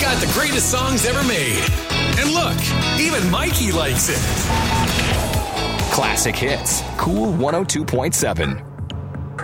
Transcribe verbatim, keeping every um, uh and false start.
got the greatest songs ever made. And look, even Mikey likes it. Classic Hits. Cool one oh two point seven.